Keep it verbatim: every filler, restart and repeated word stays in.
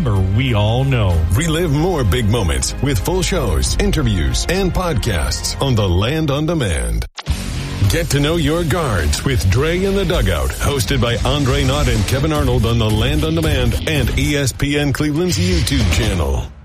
we all know. Relive more big moments with full shows, interviews, and podcasts on the Land on Demand. Get to know your guards with Dre in the Dugout, hosted by Andre Knott and Kevin Arnold on the Land on Demand and E S P N Cleveland's YouTube channel.